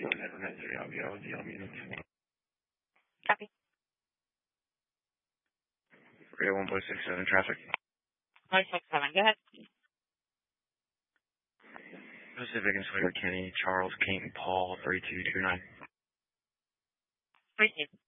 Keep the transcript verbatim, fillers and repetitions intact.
Copy. Radio one point six seven traffic. one six seven, go ahead. Pacific and Sawyer Kenny, Charles, Kate, and Paul, three two two nine. Three two.